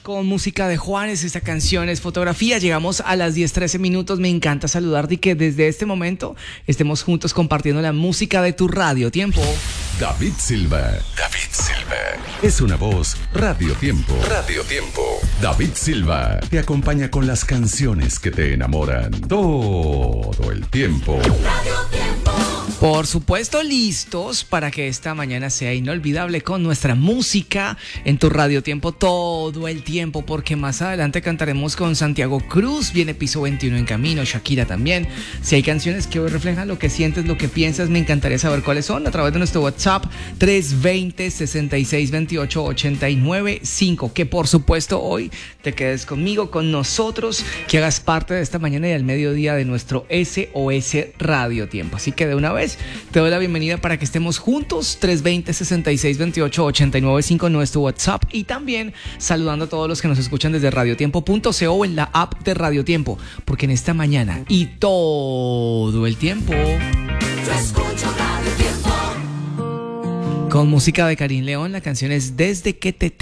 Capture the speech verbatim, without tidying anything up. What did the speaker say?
con música de Juanes, esta canción es Fotografía. Llegamos a las diez trece minutos. Me encanta saludarte y que desde este momento estemos juntos compartiendo la música de tu radio tiempo. David Silva. David Silva. Es una voz Radio Tiempo. Radio Tiempo. David Silva te acompaña con las canciones que te enamoran todo el tiempo. Radio Tiempo. Por supuesto, listos para que esta mañana sea inolvidable con nuestra música en tu radio tiempo todo el tiempo, porque más adelante cantaremos con Santiago Cruz, viene Piso veintiuno en camino, Shakira también. Si hay canciones que hoy reflejan lo que sientes, lo que piensas, me encantaría saber cuáles son a través de nuestro WhatsApp tres dos cero, seis seis dos ocho, ocho nueve cinco. Que por supuesto hoy te quedes conmigo, con nosotros, que hagas parte de esta mañana y al mediodía de nuestro S O S Radio Tiempo. Así que de una vez te doy la bienvenida para que estemos juntos. Tres dos cero, seis seis dos ocho, ocho nueve cinco, nuestro WhatsApp, y también saludando a todos los que nos escuchan desde radiotiempo punto co o en la app de Radio Tiempo, porque en esta mañana y todo el tiempo Yo escucho Radio Tiempo. con música de Karim León. La canción es Desde que te